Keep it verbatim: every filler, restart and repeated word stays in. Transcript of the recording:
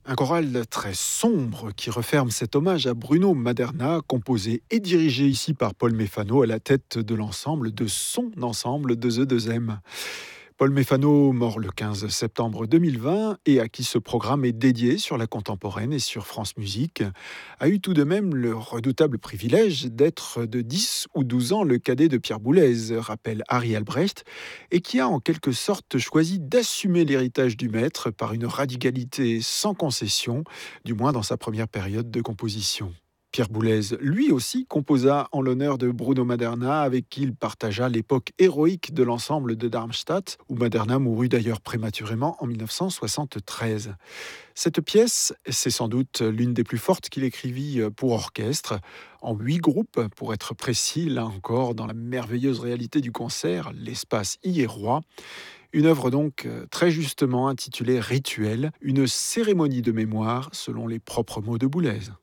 Un choral très sombre qui referme cet hommage à Bruno Maderna, composé et dirigé ici par Paul Méfano à la tête de l'ensemble, de son ensemble de The deux M. Paul Méfano, mort le quinze septembre deux mille vingt et à qui ce programme est dédié sur la contemporaine et sur France Musique, a eu tout de même le redoutable privilège d'être de dix ou douze ans le cadet de Pierre Boulez, rappelle Harry Albrecht, et qui a en quelque sorte choisi d'assumer l'héritage du maître par une radicalité sans concession, du moins dans sa première période de composition. Pierre Boulez, lui aussi, composa en l'honneur de Bruno Maderna, avec qui il partagea l'époque héroïque de l'ensemble de Darmstadt, où Maderna mourut d'ailleurs prématurément en mille neuf cent soixante-treize. Cette pièce, c'est sans doute l'une des plus fortes qu'il écrivit pour orchestre, en huit groupes, pour être précis, là encore, dans la merveilleuse réalité du concert, l'espace y est roi. Une œuvre donc euh, très justement intitulée Rituel, une cérémonie de mémoire, selon les propres mots de Boulez.